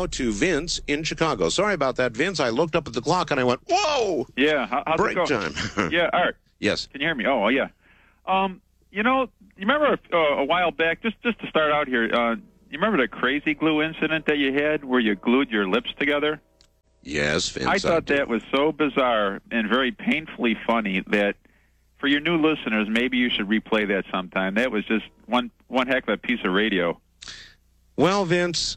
now to Vince in Chicago. Sorry about that, Vince. I looked up at the clock and I went, whoa! Yeah, how's break it going? time. Yeah, Art. Yes. Can you hear me? Oh, yeah. You remember a while back, just to start out here, you remember the crazy glue incident that you had where you glued your lips together? Yes, Vince. I thought that was so bizarre and very painfully funny that for your new listeners, maybe you should replay that sometime. That was just one heck of a piece of radio. Well, Vince,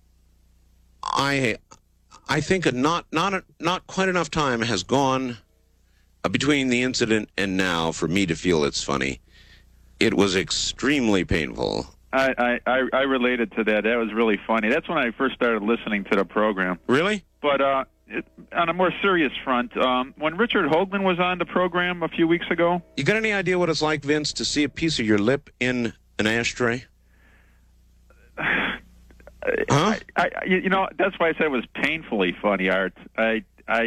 I think not quite enough time has gone between the incident and now for me to feel it's funny. It was extremely painful. I related to that. That was really funny. That's when I first started listening to the program. Really? But on a more serious front, when Richard Hoagland was on the program a few weeks ago... You got any idea what it's like, Vince, to see a piece of your lip in an ashtray? Huh? That's why I said it was painfully funny, Art. It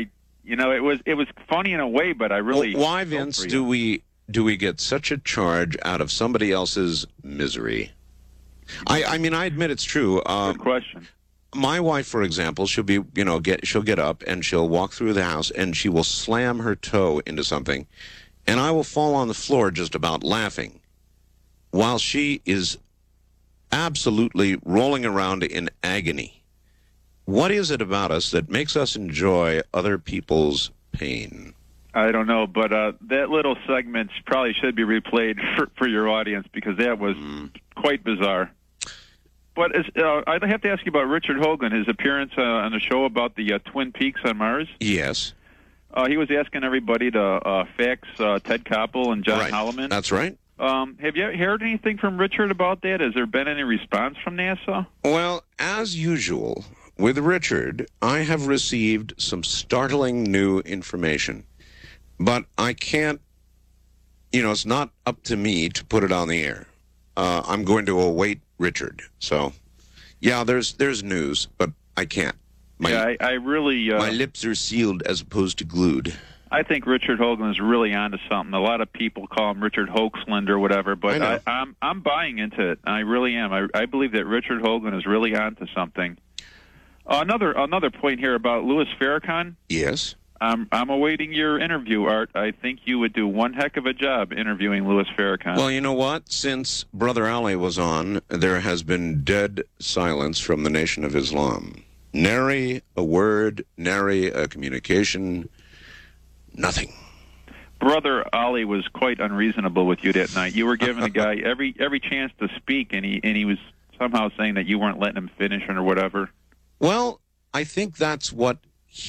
was funny in a way, but I really... Well, why, Vince, do we get such a charge out of somebody else's misery? I mean, I admit it's true. Good question. My wife, for example, she'll get up and she'll walk through the house and she will slam her toe into something, and I will fall on the floor just about laughing, while she is absolutely rolling around in agony. What is it about us that makes us enjoy other people's pain? I don't know, but that little segment probably should be replayed for your audience because that was quite bizarre. But I'd have to ask you about Richard Hoagland, his appearance on the show about the Twin Peaks on Mars. Yes. He was asking everybody to fax Ted Koppel and John Holloman. That's right. Have you heard anything from Richard about that? Has there been any response from NASA? Well, as usual, with Richard, I have received some startling new information. But I can't, it's not up to me to put it on the air. I'm going to await Richard. So, yeah, there's news, but I can't. I really... my lips are sealed as opposed to glued. I think Richard Hoagland is really onto something. A lot of people call him Richard Hoaxland or whatever, but I'm buying into it. I really am. I believe that Richard Hoagland is really onto something. Another point here about Louis Farrakhan. Yes. I'm awaiting your interview, Art. I think you would do one heck of a job interviewing Louis Farrakhan. Well, you know what? Since Brother Ali was on, there has been dead silence from the Nation of Islam. Nary a word, nary a communication, nothing. Brother Ali was quite unreasonable with you that night. You were giving the guy every chance to speak, and he was somehow saying that you weren't letting him finish or whatever. Well, I think that's what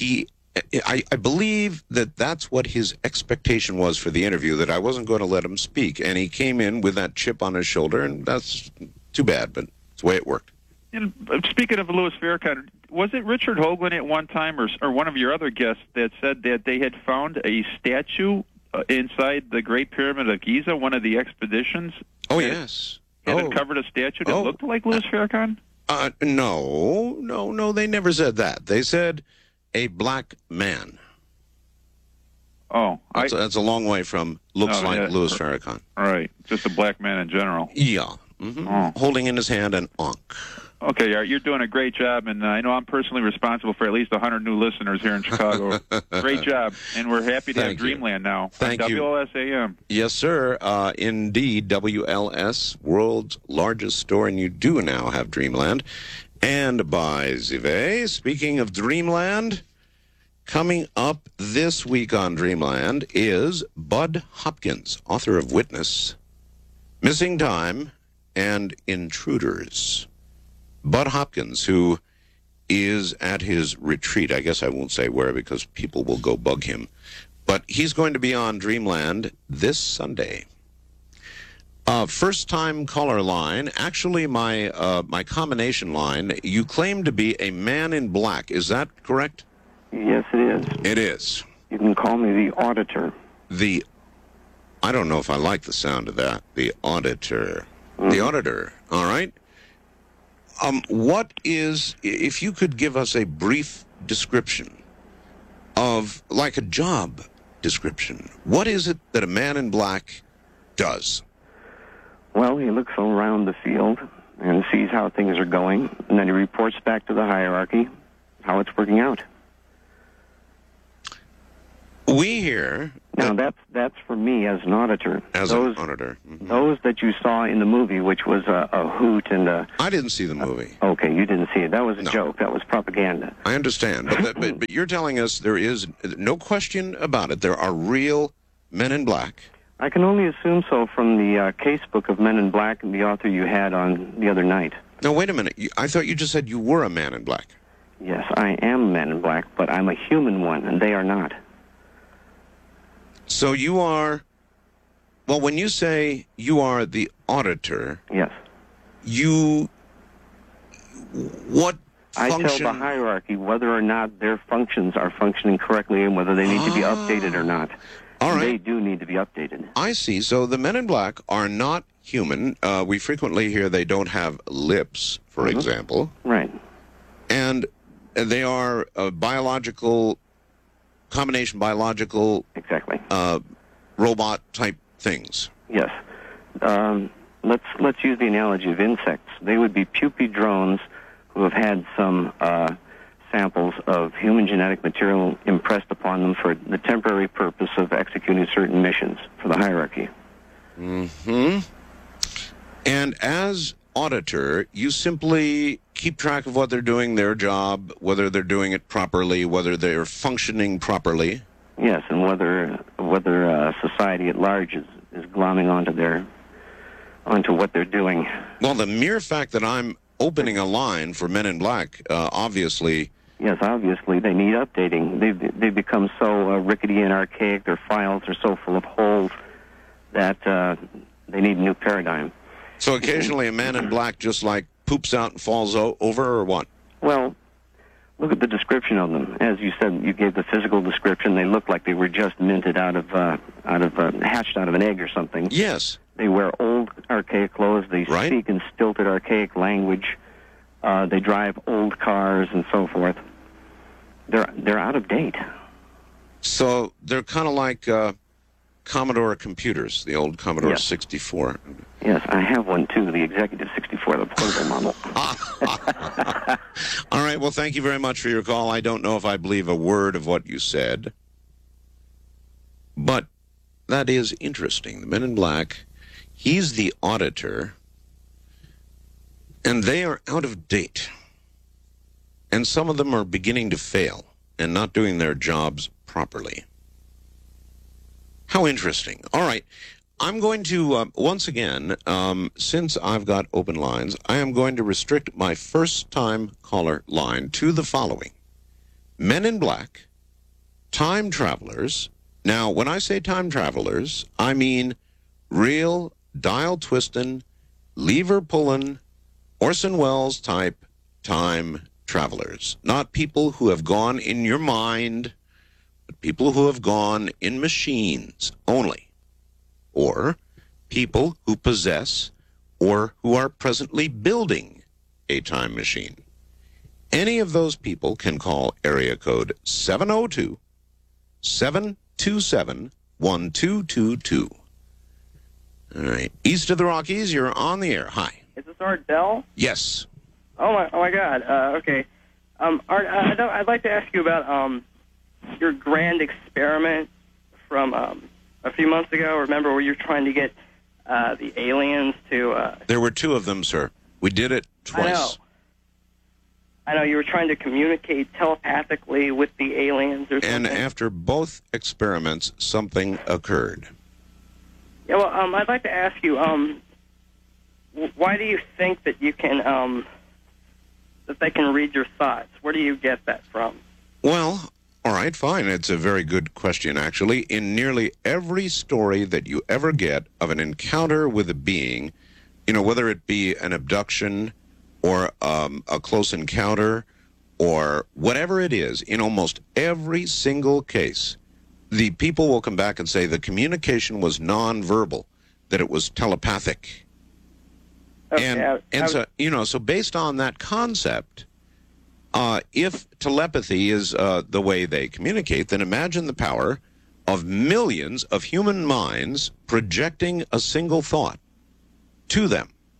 I believe that's what his expectation was for the interview, that I wasn't going to let him speak. And he came in with that chip on his shoulder, and that's too bad, but it's the way it worked. And speaking of Louis Farrakhan, was it Richard Hoagland at one time or one of your other guests that said that they had found a statue inside the Great Pyramid of Giza, one of the expeditions? Oh, yes. Had uncovered a statue that looked like Louis Farrakhan? No, they never said that. They said a black man. Oh. That's a long way from looks like Louis Farrakhan. All right. Just a black man in general. Yeah. Mm-hmm. Oh. Holding in his hand an ankh. Okay, you're doing a great job, and I know I'm personally responsible for at least 100 new listeners here in Chicago. Great job, and we're happy to have Dreamland now. Thank you. WLSAM. Yes, sir. Indeed, WLS, world's largest store, and you do now have Dreamland. And by Zive, speaking of Dreamland, coming up this week on Dreamland is Bud Hopkins, author of Witness, Missing Time, and Intruders. Bud Hopkins, who is at his retreat. I guess I won't say where because people will go bug him. But he's going to be on Dreamland this Sunday. First-time caller line. Actually, my combination line, you claim to be a man in black. Is that correct? Yes, it is. It is. You can call me the Auditor. I don't know if I like the sound of that. The Auditor. Mm-hmm. The Auditor. All right. If you could give us a brief description of, like a job description, what is it that a man in black does? Well, he looks around the field, and sees how things are going, and then he reports back to the hierarchy how it's working out. We hear... Now, that's for me as an auditor. As an auditor. Mm-hmm. Those that you saw in the movie, which was a hoot and a... I didn't see the movie. Okay, you didn't see it. That was a joke. That was propaganda. I understand. But you're telling us there is no question about it. There are real men in black. I can only assume so from the casebook of Men in Black and the author you had on the other night. No, wait a minute. I thought you just said you were a man in black. Yes, I am Men in Black, but I'm a human one, and they are not. So you are... Well, when you say you are the auditor... Yes. What I function... tell the hierarchy whether or not their functions are functioning correctly and whether they need to be updated or not. All right. They do need to be updated. I see. So the Men in Black are not human. We frequently hear they don't have lips, for example. Right. And they are combination biological... Exactly. Robot-type things. Yes. Let's use the analogy of insects. They would be pupae drones who have had some samples of human genetic material impressed upon them for the temporary purpose of executing certain missions for the hierarchy. Mm-hmm. And as auditor, you simply keep track of what they're doing, their job, whether they're doing it properly, whether they're functioning properly. Yes, and whether society at large is glomming onto what they're doing. Well, the mere fact that I'm opening a line for Men in Black, obviously... Yes, obviously, they need updating. They've become so rickety and archaic, their files are so full of holes that they need a new paradigm. So occasionally a Man in Black just, like, poops out and falls over, or what? Well, look at the description of them. As you said, you gave the physical description. They look like they were just minted hatched out of an egg or something. Yes. They wear old, archaic clothes. They speak in stilted, archaic language. They drive old cars and so forth. They're out of date. So they're kind of like Commodore computers, the old Commodore 64. Yes, I have one too, the Executive 64, the portable model. All right, well, thank you very much for your call. I don't know if I believe a word of what you said, but that is interesting. The Men in Black, he's the auditor, and they are out of date. And some of them are beginning to fail and not doing their jobs properly. How interesting. All right. I'm going to, once again, since I've got open lines, I am going to restrict my first-time caller line to the following. Men in Black, time travelers. Now, when I say time travelers, I mean real dial-twisting, lever-pulling, Orson Welles-type time travelers. Not people who have gone in your mind, but people who have gone in machines only. Or people who possess or who are presently building a time machine. Any of those people can call area code 702-727-1222. All right. East of the Rockies, you're on the air. Hi. Is this Art Bell? Yes. Oh my God. Okay. Art, I'd like to ask you about your grand experiment from a few months ago. Remember where you were trying to get the aliens to... There were two of them, sir. We did it twice. I know. You were trying to communicate telepathically with the aliens or something. And after both experiments, something occurred. Yeah, well, I'd like to ask you, why do you think that you can, that they can read your thoughts? Where do you get that from? Well, all right, fine. It's a very good question, actually. In nearly every story that you ever get of an encounter with a being, you know, whether it be an abduction or a close encounter or whatever it is, in almost every single case, the people will come back and say the communication was nonverbal, that it was telepathic. Okay, so, you know, so based on that concept, if telepathy is the way they communicate, then imagine the power of millions of human minds projecting a single thought to them.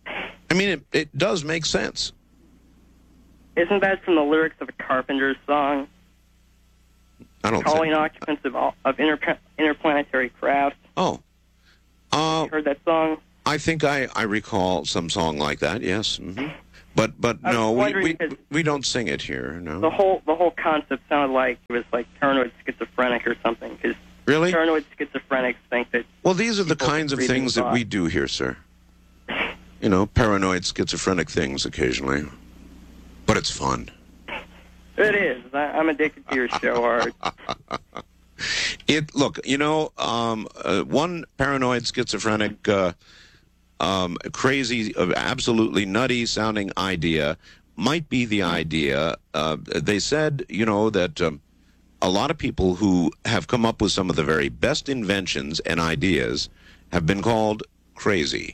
I mean, it does make sense. Isn't that from the lyrics of a Carpenter's song? I don't Calling think. occupants of interplanetary craft. Oh. You heard that song? I think I recall some song like that, yes. Mm-hmm. But I was no, wondering we don't sing it here, no. The whole concept sounded like it was like paranoid schizophrenic or something. Because Really? paranoid schizophrenics think that... Well, these are the people kinds of reading things that thought. we do here, sir. You know, paranoid schizophrenic things occasionally. But it's fun. It is. I'm addicted to your show, Art. Look, you know, one paranoid schizophrenic, crazy, absolutely nutty sounding idea might be the idea. They said, you know, that a lot of people who have come up with some of the very best inventions and ideas have been called crazy.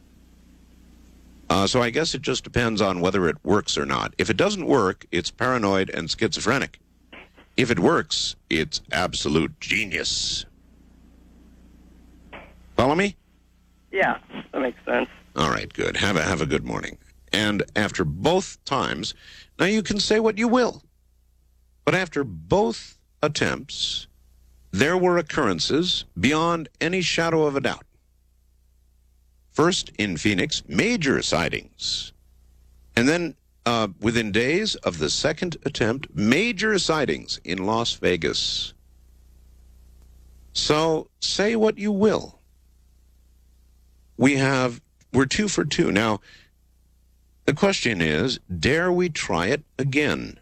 So I guess it just depends on whether it works or not. If it doesn't work, it's paranoid and schizophrenic. If it works, it's absolute genius. Follow me? Yeah, that makes sense. All right, good. Have a good morning. And after both times, now you can say what you will, but after both attempts, there were occurrences beyond any shadow of a doubt. First, in Phoenix, major sightings. And then, within days of the second attempt, major sightings in Las Vegas. So, say what you will. We're 2 for 2. Now, the question is, dare we try it again?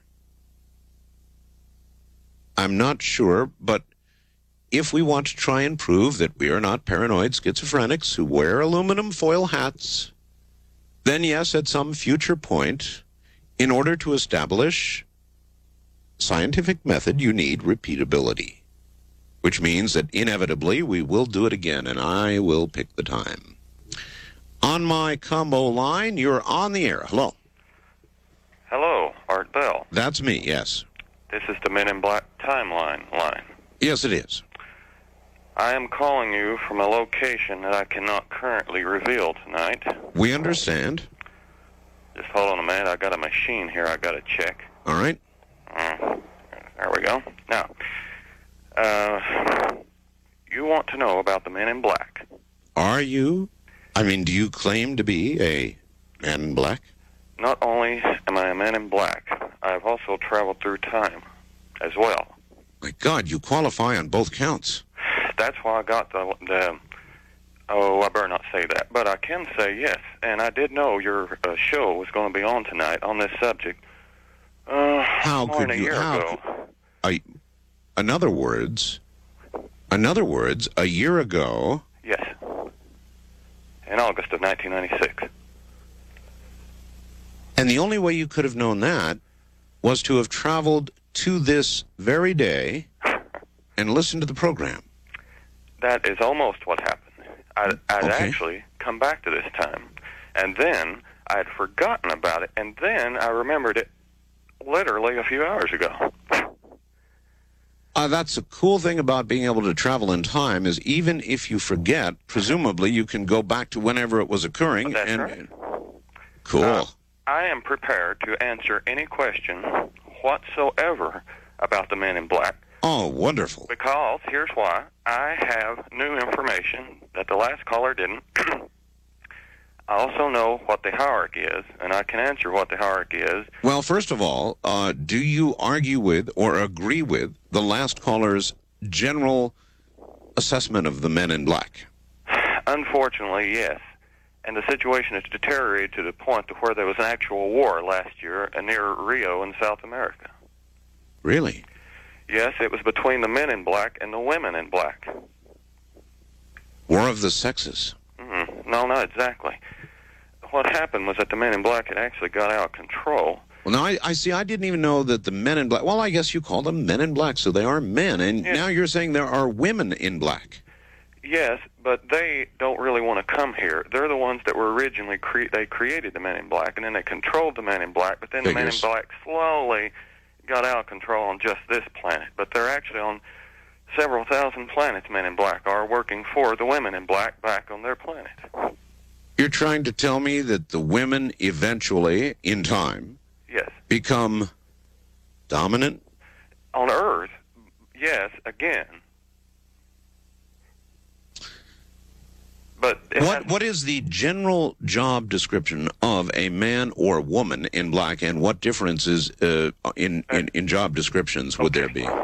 I'm not sure, but if we want to try and prove that we are not paranoid schizophrenics who wear aluminum foil hats, then yes, at some future point, in order to establish scientific method, you need repeatability, which means that inevitably we will do it again, and I will pick the time. On my combo line, you're on the air. Hello. Hello, Art Bell. That's me, yes. This is the Men in Black timeline line. Yes, it is. I am calling you from a location that I cannot currently reveal tonight. We understand. Just hold on a minute. I got a machine here I got to check. All right. There we go. Now, you want to know about the Men in Black. Are you? I mean, do you claim to be a man in black? Not only am I a Man in Black, I've also traveled through time as well. My God, you qualify on both counts. That's why I got the I better not say that, but I can say yes. And I did know your show was going to be on tonight on this subject. How more could than a you? year ago. In other words, a year ago. Yes. In August of 1996. And the only way you could have known that was to have traveled to this very day and listened to the program. That is almost what happened. I'd Okay. actually come back to this time, and then I'd forgotten about it, and then I remembered it literally a few hours ago. That's the cool thing about being able to travel in time is even if you forget, presumably you can go back to whenever it was occurring. That's and right. Cool. I am prepared to answer any question whatsoever about the Men in Black. Oh, wonderful. Because, here's why, I have new information that the last caller didn't. I also know what the hierarchy is, and I can answer what the hierarchy is. Well, first of all, do you argue with or agree with the last caller's general assessment of the Men in Black? Unfortunately, yes. And the situation has deteriorated to the point to where there was an actual war last year near Rio in South America. Really? Yes, it was between the Men in Black and the Women in Black. War of the Sexes. No, not exactly. What happened was that the Men in Black had actually got out of control. Well, now I see. I didn't even know that the Men in Black. Well, I guess you call them Men in Black, so they are men. And Yes. now you're saying there are women in black. Yes, but they don't really want to come here. They're the ones that were originally they created the Men in Black, and then they controlled the Men in Black. But then the Men in Figures. Black slowly got out of control on just this planet. But they're actually on several thousand planets. Men in Black are working for the Women in Black back on their planet. You're trying to tell me that the women eventually, in time, Yes. become dominant? On Earth, yes, again. But What is the general job description of a man or woman in black, and what differences in job descriptions would there be?